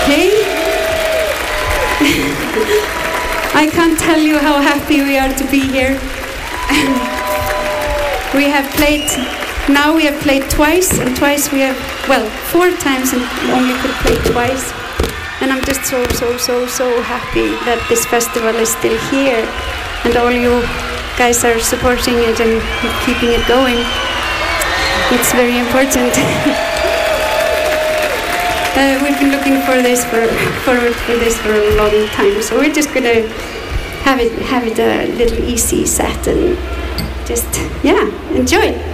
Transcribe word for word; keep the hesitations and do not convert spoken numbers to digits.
Okay? I can't tell you how happy we are to be here. We have played, now we have played twice, and twice we have, well, four times and only could play twice. And I'm just so, so, so, so happy that this festival is still here, and all you guys are supporting it and keeping it going. It's very important. uh, we've been looking for this for forward for this for a long time, so we're just gonna have it have it a little easy set and just yeah enjoy.